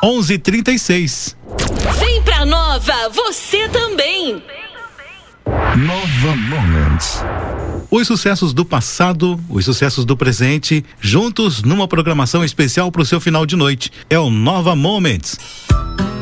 11h36. Vem pra Nova, você também. Nova Moments. Os sucessos do passado, os sucessos do presente, juntos numa programação especial pro seu final de noite. É o Nova Moments.